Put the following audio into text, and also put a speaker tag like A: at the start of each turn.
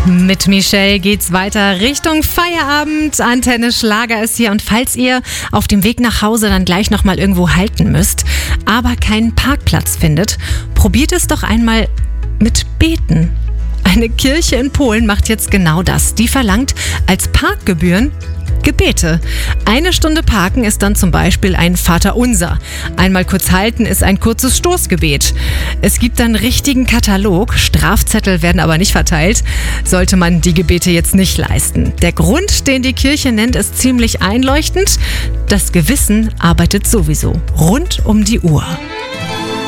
A: Mit Michelle geht's weiter Richtung Feierabend. Antenne Schlager ist hier und falls ihr auf dem Weg nach Hause dann gleich nochmal irgendwo halten müsst, aber keinen Parkplatz findet, probiert es doch einmal mit Beten. Eine Kirche in Polen macht jetzt genau das. Die verlangt als Parkgebühren Gebete. 1 Stunde parken ist dann zum Beispiel ein Vaterunser. Einmal kurz halten ist ein kurzes Stoßgebet. Es gibt dann richtigen Katalog, Strafzettel werden aber nicht verteilt, sollte man die Gebete jetzt nicht leisten. Der Grund, den die Kirche nennt, ist ziemlich einleuchtend. Das Gewissen arbeitet sowieso rund um die Uhr.